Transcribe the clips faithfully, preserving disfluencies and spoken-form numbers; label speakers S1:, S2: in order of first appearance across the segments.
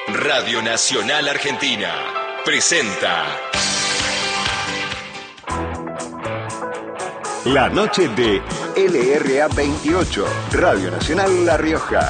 S1: Radio Nacional Argentina presenta
S2: La noche de L R A veintiocho, Radio Nacional La Rioja.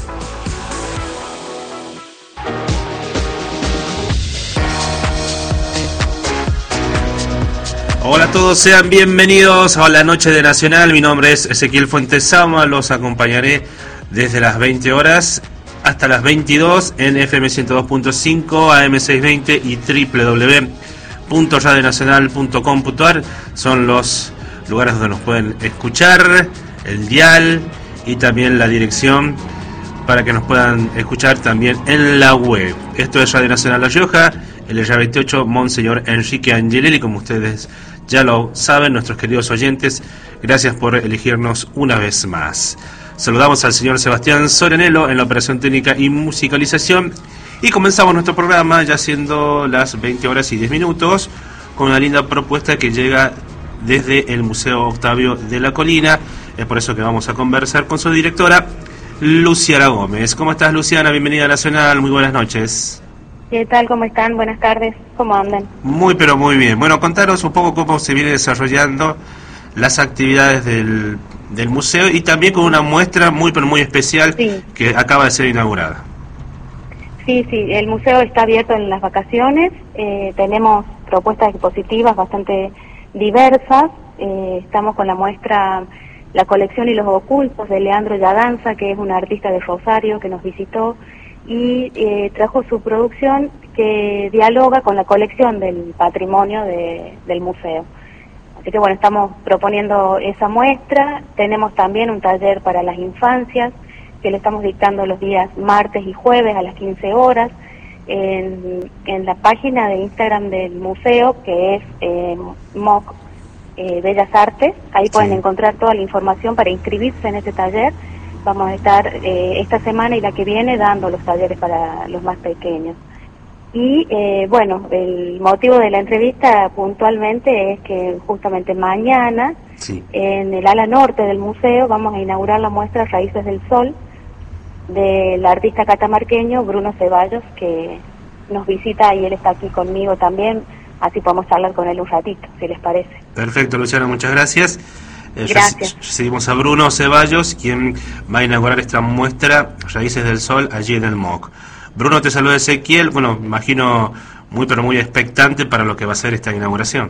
S3: Hola a todos, sean bienvenidos a la noche de Nacional. Mi nombre es Ezequiel Fuentes Sama, los acompañaré desde las veinte horas hasta las veintidós en F M ciento dos punto cinco, A M seiscientos veinte y doble u doble u doble u punto radio nacional punto com punto a r. Son los lugares donde nos pueden escuchar, el dial y también la dirección para que nos puedan escuchar también en la web. Esto es Radio Nacional La Rioja, el R A veintiocho, Monseñor Enrique Angelelli, como ustedes ya lo saben, nuestros queridos oyentes, gracias por elegirnos una vez más. Saludamos al señor Sebastián Sorenelo en la operación técnica y musicalización y comenzamos nuestro programa ya siendo las veinte horas y diez minutos con una linda propuesta que llega desde el Museo Octavio de la Colina. Es por eso que vamos a conversar con su directora, Luciana Gómez. ¿Cómo estás, Luciana? Bienvenida a Nacional, muy buenas noches.
S4: ¿Qué tal? ¿Cómo están? Buenas tardes. ¿Cómo andan?
S3: Muy, pero muy bien. Bueno, contanos un poco cómo se viene desarrollando las actividades del, del museo y también con una muestra muy, pero muy especial sí. que acaba de ser inaugurada.
S4: Sí, sí, el museo está abierto en las vacaciones. Eh, tenemos propuestas expositivas bastante diversas. Eh, estamos con la muestra La colección y los ocultos de Leandro Yadanza, que es un artista de Rosario que nos visitó y eh, trajo su producción que dialoga con la colección del patrimonio de, del museo. Así que bueno, estamos proponiendo esa muestra. Tenemos también un taller para las infancias que le estamos dictando los días martes y jueves a las quince horas en, en la página de Instagram del museo, que es eh, Moc eh, Bellas Artes. Ahí pueden sí. encontrar toda la información para inscribirse en este taller. Vamos a estar eh, esta semana y la que viene dando los talleres para los más pequeños. Y eh, bueno, el motivo de la entrevista puntualmente es que justamente mañana sí. en el ala norte del museo vamos a inaugurar la muestra Raíces del Sol del artista catamarqueño Bruno Ceballos, que nos visita y él está aquí conmigo también, así podemos hablar con él un ratito, si les parece.
S3: Perfecto, Luciana, muchas gracias. Eh,
S4: Gracias.
S3: Seguimos a Bruno Ceballos, quien va a inaugurar esta muestra Raíces del Sol allí en el M O C. Bruno, te saluda Ezequiel, bueno, me imagino muy pero muy expectante para lo que va a ser esta inauguración.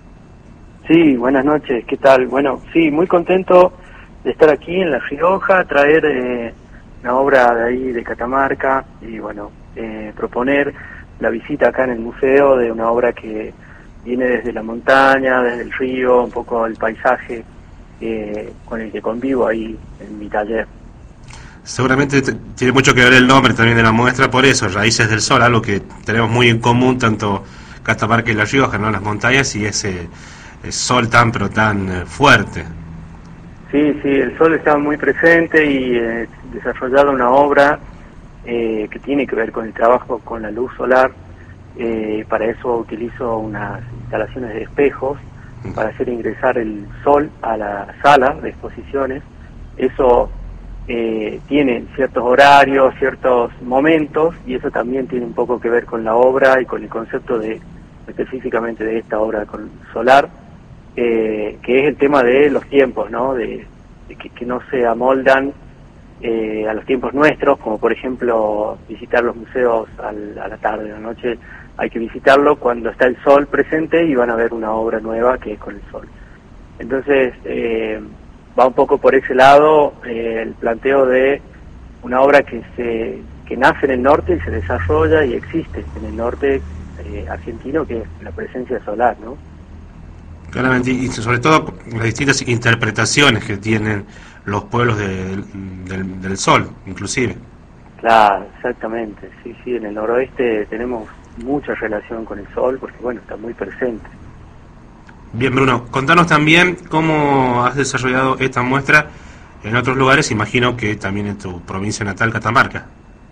S5: Sí, buenas noches, ¿qué tal? Bueno, sí, muy contento de estar aquí en La Rioja, traer eh, una obra de ahí de Catamarca y bueno, eh, proponer la visita acá en el museo de una obra que viene desde la montaña, desde el río, un poco el paisaje eh, con el que convivo ahí en mi taller.
S3: Seguramente t- tiene mucho que ver el nombre también de la muestra, por eso, Raíces del Sol, algo que tenemos muy en común tanto Catamarca y La Rioja, ¿no? Las montañas y ese, ese sol tan pero tan eh, fuerte.
S5: Sí, sí, el sol está muy presente y eh, desarrollado una obra eh, que tiene que ver con el trabajo con la luz solar. Eh, para eso utilizo unas instalaciones de espejos para hacer ingresar el sol a la sala de exposiciones. Eso eh, tiene ciertos horarios, ciertos momentos, y eso también tiene un poco que ver con la obra y con el concepto de específicamente de esta obra con solar, eh, que es el tema de los tiempos, ¿no? De, de que, que no se amoldan eh, a los tiempos nuestros, como por ejemplo visitar los museos al, a la tarde, a la noche. Hay que visitarlo cuando está el sol presente y van a ver una obra nueva que es con el sol. Entonces, eh, va un poco por ese lado eh, el planteo de una obra que se que nace en el norte y se desarrolla y existe en el norte eh, argentino, que es la presencia solar, ¿no?
S3: Claramente, y sobre todo las distintas interpretaciones que tienen los pueblos de, del, del sol, inclusive.
S5: Claro, exactamente. Sí, sí, en el noroeste tenemos mucha relación con el sol porque, bueno, está muy presente.
S3: Bien, Bruno, contanos también cómo has desarrollado esta muestra en otros lugares, imagino que también en tu provincia natal, Catamarca.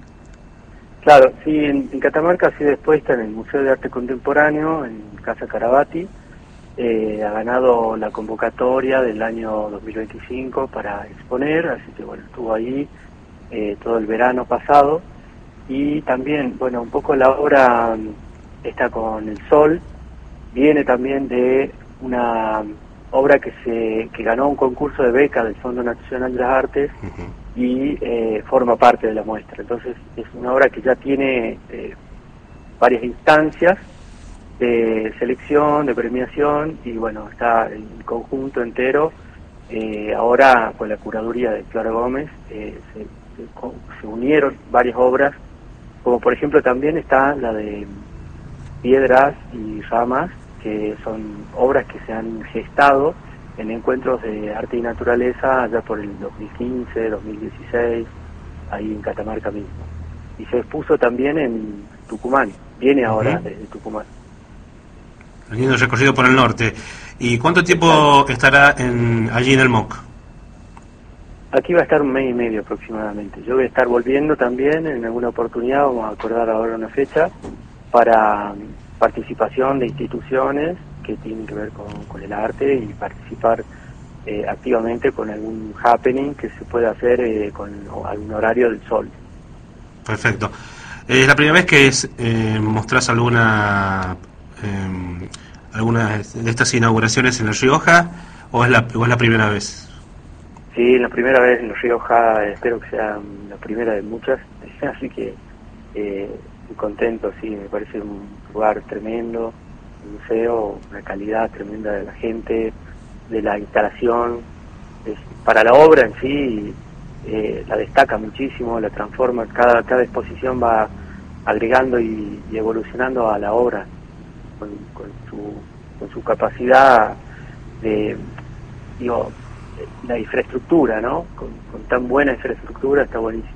S5: Claro, sí, en, en Catamarca ha sido expuesta en el Museo de Arte Contemporáneo, en Casa Carabati. Eh, ha ganado la convocatoria del año dos mil veinticinco para exponer, así que bueno, estuvo ahí eh, todo el verano pasado. y también, bueno, un poco la obra está con el sol, viene también de una obra que se que ganó un concurso de beca del Fondo Nacional de las Artes uh-huh. y eh, forma parte de la muestra. Entonces es una obra que ya tiene eh, varias instancias de selección, de premiación, y bueno, está el conjunto entero. Eh, ahora con la curaduría de Flora Gómez eh, se, se, se unieron varias obras, como por ejemplo también está la de Piedras y Ramas, que son obras que se han gestado en encuentros de arte y naturaleza allá por el dos mil quince, dos mil dieciséis, ahí en Catamarca mismo. Y se expuso también en Tucumán, viene ahora uh-huh. desde Tucumán.
S3: Lindo recorrido por el norte. ¿Y cuánto tiempo estará en, allí en el M O C?
S5: Aquí va a estar un mes y medio aproximadamente. Yo voy a estar volviendo también en alguna oportunidad, vamos a acordar ahora una fecha, para participación de instituciones que tienen que ver con, con el arte y participar eh, activamente con algún happening que se pueda hacer eh, con algún horario del sol.
S3: Perfecto. ¿Es la primera vez que es, eh, mostrás alguna... Eh, alguna de estas inauguraciones en La Rioja o es la o es la primera vez?
S5: Sí, la primera vez en La Rioja, espero que sea la primera de muchas, así que eh, estoy contento, sí, me parece un lugar tremendo, un museo, una calidad tremenda de la gente, de la instalación, es, para la obra en sí eh, la destaca muchísimo, la transforma, cada, cada exposición va agregando y, y evolucionando a la obra. Con, con su con su capacidad de, digo, la infraestructura, ¿no? Con, con tan buena infraestructura está buenísimo.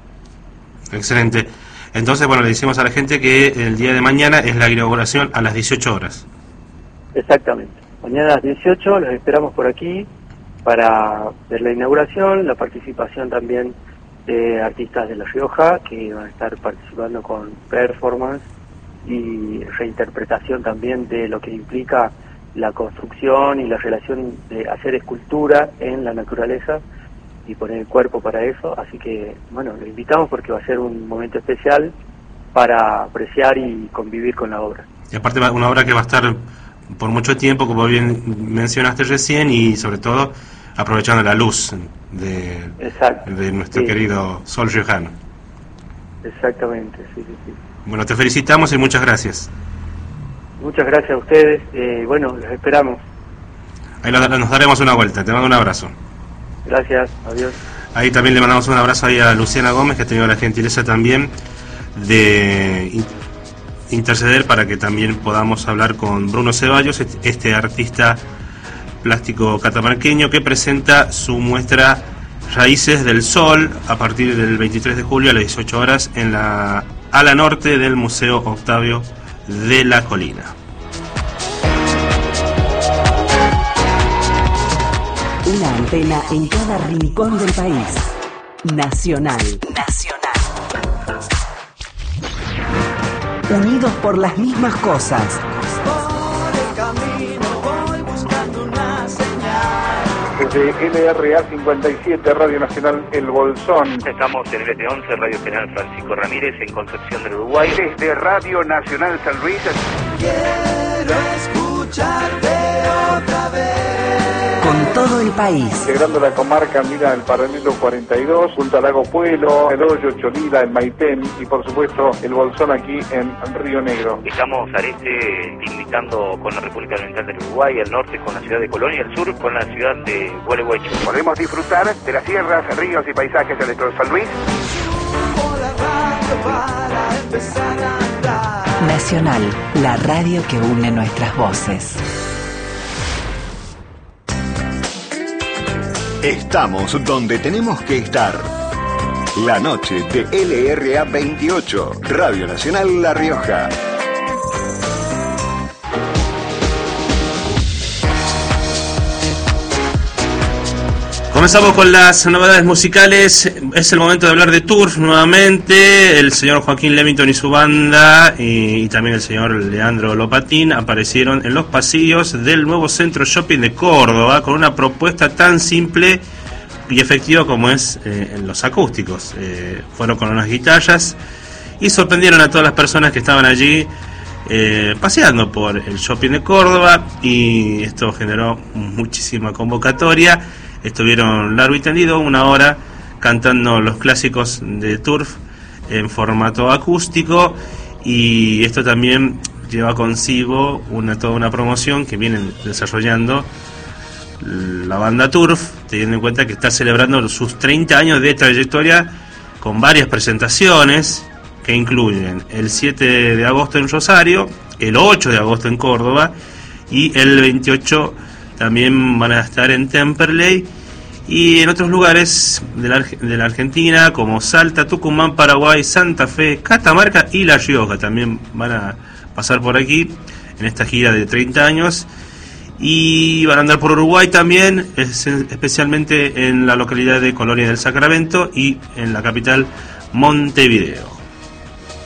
S3: Excelente. Entonces, bueno, le decimos a la gente que el día de mañana es la inauguración a las dieciocho horas.
S5: Exactamente. Mañana a las dieciocho los esperamos por aquí para ver la inauguración, la participación también de artistas de La Rioja que van a estar participando con performance y reinterpretación también de lo que implica la construcción y la relación de hacer escultura en la naturaleza y poner el cuerpo para eso, así que bueno, lo invitamos porque va a ser un momento especial para apreciar y convivir con la obra.
S3: Y aparte una obra que va a estar por mucho tiempo, como bien mencionaste recién, y sobre todo aprovechando la luz de, de nuestro sí. querido sol riojano.
S5: Exactamente, sí, sí, sí.
S3: Bueno, te felicitamos y muchas gracias.
S5: Muchas gracias a ustedes. Eh, bueno, los esperamos.
S3: Ahí nos daremos una vuelta. Te mando un abrazo.
S5: Gracias, adiós.
S3: Ahí también le mandamos un abrazo ahí a Luciana Gómez, que ha tenido la gentileza también de interceder para que también podamos hablar con Bruno Ceballos, este artista plástico catamarqueño que presenta su muestra Raíces del Sol a partir del veintitrés de julio a las dieciocho horas en la ala norte del Museo Octavio de la Colina.
S6: Una antena en cada rincón del país. Nacional. Nacional. Unidos por las mismas cosas.
S7: Desde L R A cincuenta y siete, Radio Nacional El Bolsón.
S8: Estamos en el L T once, Radio General Francisco Ramírez, en Concepción del Uruguay.
S7: Desde Radio Nacional San Luis.
S6: Quiero escucharte otra vez. Con todo el país.
S7: Integrando la comarca, mira, el Paralelo cuarenta y dos, junto al Lago Puelo, el Hoyo, Cholila, el Maitén y por supuesto el Bolsón aquí en Río Negro.
S8: Estamos al este limitando con la República Oriental del Uruguay, al norte con la ciudad de Colonia, al sur con la ciudad de Gualeguaychú.
S7: Podemos disfrutar de las sierras, ríos y paisajes de nuestro San Luis.
S6: Nacional, la radio que une nuestras voces.
S2: Estamos donde tenemos que estar. La noche de L R A veintiocho, Radio Nacional La Rioja.
S3: Comenzamos con las novedades musicales. Es el momento de hablar de tours nuevamente. El señor Joaquín Levington y su banda y, y también el señor Leandro Lopatín aparecieron en los pasillos del nuevo Centro Shopping de Córdoba con una propuesta tan simple y efectiva como es eh, en los acústicos. Eh, fueron con unas guitarras y sorprendieron a todas las personas que estaban allí eh, paseando por el shopping de Córdoba, y esto generó muchísima convocatoria. Estuvieron largo y tendido, una hora, cantando los clásicos de Turf en formato acústico, y esto también lleva consigo una toda una promoción que vienen desarrollando la banda Turf, teniendo en cuenta que está celebrando sus treinta años de trayectoria con varias presentaciones que incluyen el siete de agosto en Rosario, el ocho de agosto en Córdoba, y el veintiocho también van a estar en Temperley y en otros lugares de la, de la Argentina como Salta, Tucumán, Paraguay, Santa Fe, Catamarca y La Rioja. También van a pasar por aquí en esta gira de treinta años, y van a andar por Uruguay también, especialmente en la localidad de Colonia del Sacramento y en la capital Montevideo.